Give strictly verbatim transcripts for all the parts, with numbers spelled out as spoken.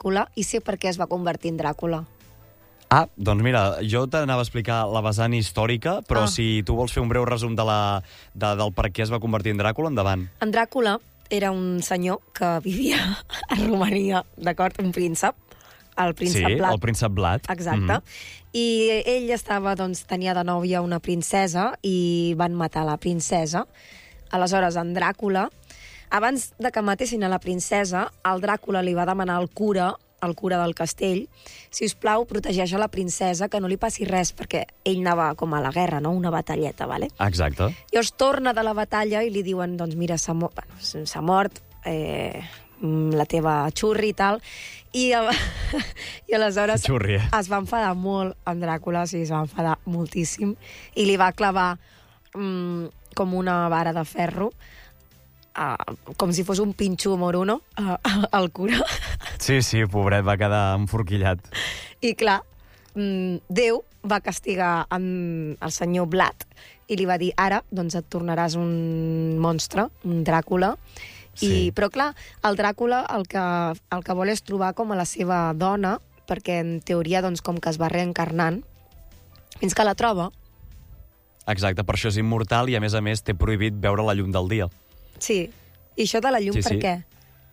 Dràcula i sé per què es va convertir en Dràcula. Ah, doncs mira, jo t'anava a explicar la vessant històrica, però Ah. si tu vols fer un breu resum de la, de, del per què es va convertir en Dràcula, endavant. En Dràcula era un senyor que vivia a Romania, d'acord? Un príncep, el príncep Sí, Vlad. el príncep Vlad. Exacte. Mhm. I ell estava, doncs, tenia de nòvia una princesa i van matar la princesa. Aleshores, en Dràcula, abans de que matessin a la princesa, el Dràcula li va demanar al cura, el cura del castell, si us plau, protegeix a la princesa, que no li passi res, perquè ell anava com a la guerra, no? Una batalleta, vale? Exacte. Llavors torna de la batalla i li diuen, doncs mira, s'ha mo bueno, s'ha mort eh, la teva xurri i tal, i, i aleshores Xurri, eh? es va enfadar molt en Dràcula, o sigui, es va enfadar moltíssim, i li va clavar mm, com una vara de ferro, uh, com si fos un pinxo moruno, uh, al cura. Sí, sí, pobret, va quedar enforquillat. I clar, mm, Déu va castigar en el senyor Vlad i li va dir, ara doncs et tornaràs un monstre, un Dràcula. I, Sí. però clar, el Dràcula el que, el que vol és trobar com a la seva dona, perquè en teoria doncs, com que es va reencarnant, fins que la troba. Exacte, per això és immortal i, a més a més, té prohibit veure la llum del dia. Sí. I això de la llum, Sí, per sí. què?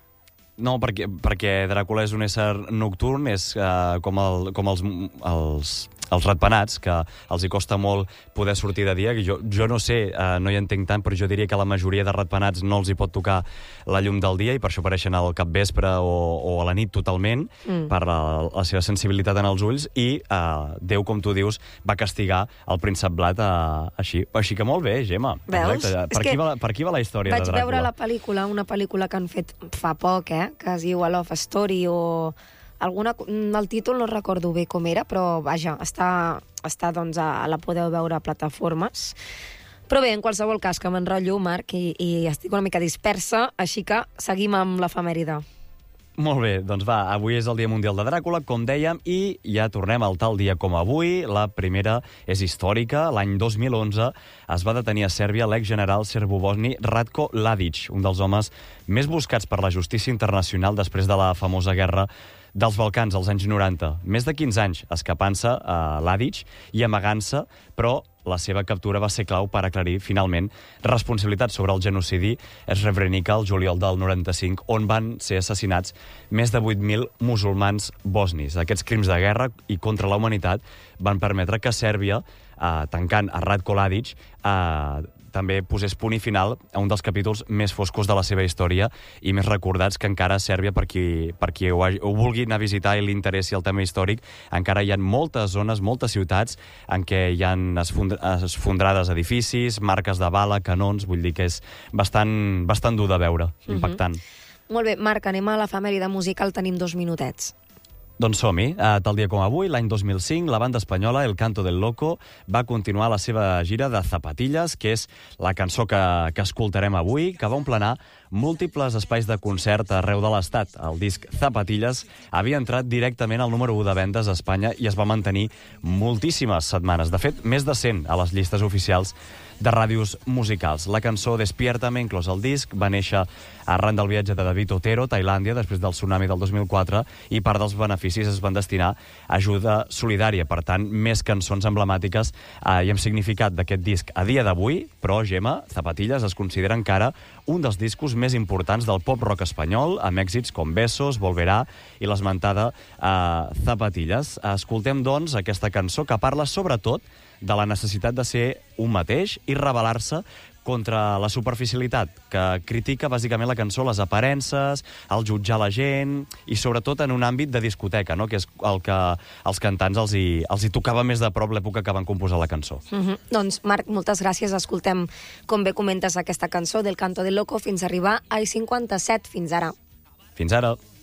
No, perquè, perquè Dràcula és un ésser nocturn, és uh, com, el, com els, els, els ratpenats, que els hi costa molt poder sortir de dia. Jo, jo no sé, uh, no hi entenc tant, però jo diria que la majoria de ratpenats no els hi pot tocar la llum del dia i per això apareixen al capvespre o, o a la nit totalment, Mm. per la, la seva sensibilitat en els ulls, i uh, Déu, com tu dius, va castigar el príncep Vlad uh, així. Així que molt bé, Gemma. Veus? Exacte. Per, És aquí que va, per aquí va la història Vaig de Dràcula. veure la pel·lícula, una pel·lícula que han fet fa poc, eh? Que es diu A Love Story o... Alguna, el títol no recordo bé com era, però vaja, està, està doncs, a, la podeu veure a plataformes. Però bé, en qualsevol cas, que m'enrotllo, Marc, i, i estic una mica dispersa, així que seguim amb l'efemèride. Molt bé, doncs va, avui és el Dia Mundial de Dràcula, com dèiem, i ja tornem al tal dia com avui. La primera és històrica. L'any dos mil onze es va detenir a Sèrbia l'exgeneral serbobosni Ratko Mladic, un dels homes més buscats per la justícia internacional després de la famosa guerra dels Balcans als anys noranta. Més de quinze anys escapant-se a Mladic i amagant-se, però la seva captura va ser clau per aclarir, finalment, responsabilitat sobre el genocidi Srebrenica el juliol del noranta-cinc, on van ser assassinats més de vuit mil musulmans bosnis. Aquests crims de guerra i contra la humanitat van permetre que Sèrbia, eh, tancant a Ratko Mladic, eh, també posés punt i final a un dels capítols més foscos de la seva història i més recordats, que encara a Sèrbia, per qui, per qui ho, ho vulgui anar a visitar i li interessi el tema històric, encara hi ha moltes zones, moltes ciutats en què hi ha esfondrades edificis, marques de bala, canons, vull dir que és bastant, bastant dur de veure, impactant. Mm-hmm. Molt bé, Marc, anem a l'efemèride musical, tenim dos minutets. Doncs som-hi. Uh, tal dia com avui, l'any dos mil cinc, la banda espanyola El Canto del Loco va continuar la seva gira de Zapatillas, que és la cançó que, que escoltarem avui, que va emplenar múltiples espais de concert arreu de l'Estat. El disc Zapatillas havia entrat directament al número u de vendes a Espanya i es va mantenir moltíssimes setmanes. De fet, més de cent a les llistes oficials de ràdios musicals. La cançó Despiértame, inclòs el disc, va néixer arran del viatge de David Otero a Tailàndia després del tsunami del dos mil quatre i part dels beneficis es van destinar a ajuda solidària. Per tant, més cançons emblemàtiques eh, i amb significat d'aquest disc a dia d'avui, però, Gemma, Zapatillas es considera encara un dels discos més importants del pop-rock espanyol, amb èxits com Besos, Volverá i l'esmentada eh, Zapatillas. Escoltem, doncs, aquesta cançó que parla sobretot de la necessitat de ser un mateix i rebel·lar-se contra la superficialitat, que critica bàsicament la cançó, les aparences, el jutjar la gent, i sobretot en un àmbit de discoteca, no? Que és el que als cantants els hi, els hi tocava més de prop l'època que van composar la cançó. Mm-hmm. Doncs, Marc, moltes gràcies. Escoltem, com bé comentes, aquesta cançó del Canto del Loco fins a arribar a i cinquanta-set. Fins ara. Fins ara.